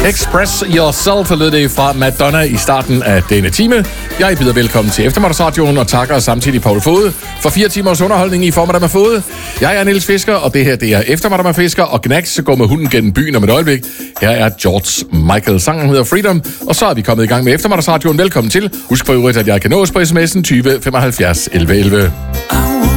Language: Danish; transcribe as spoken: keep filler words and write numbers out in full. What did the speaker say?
Express Yourself lød det fra Madonna i starten af denne time. Jeg byder velkommen til Eftermiddagsradioen og takker samtidig Paul Fode for fire timers underholdning i formiddag med Fode. Jeg er Niels Fisker, og det her det er Eftermiddag med Fisker, og Knacks går med hunden gennem byen om et øjeblik. Her er George Michael. Sangen hedder Freedom, og så er vi kommet i gang med Eftermiddagsradioen. Velkommen til. Husk for øvrigt, at jeg kan nås på sms'en tyve femoghalvfjerds elleve elleve.